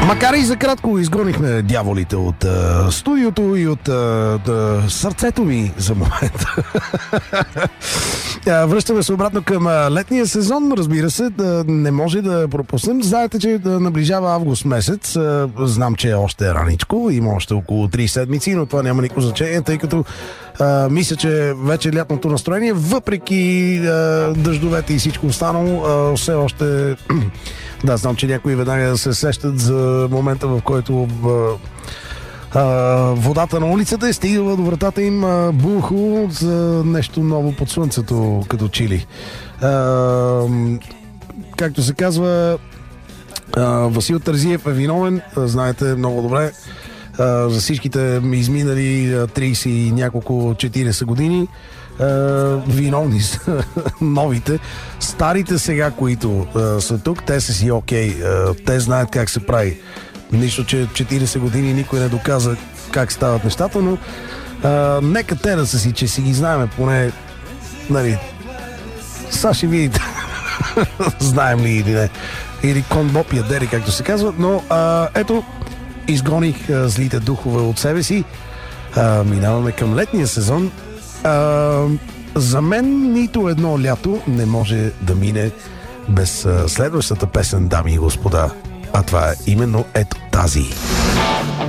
Макар и за кратко изгонихме дяволите от студиото и от сърцето ми за момента. Връщаме се обратно към летния сезон, разбира се, не може да пропуснем. Знаете, че наближава август месец. Знам, че е още раничко, има още около 3 седмици, но това няма никакво значение, тъй като мисля, че вече лятното настроение, въпреки дъждовете и всичко останало, все още... Да, знам, че някои веднага се сещат за момента, в който водата на улицата е стигала до вратата им бухо за нещо ново под слънцето, като чили. Както се казва, Васил Терзиев е виновен, знаете много добре, за всичките изминали 30 и няколко 40 години. Виновни са новите. Старите сега, които са тук, те са си окей. Те знаят как се прави. Нищо, че 40 години никой не доказа как стават нещата, но нека те да са си, че си ги знаем поне, нали, сега ще видите знаем ли или не, или кон Боб ядери, както се казва, но ето, изгоних злите духове от себе си. Минаваме към летния сезон. За мен нито едно лято не може да мине без следващата песен, дами и господа. А това е именно ето тази.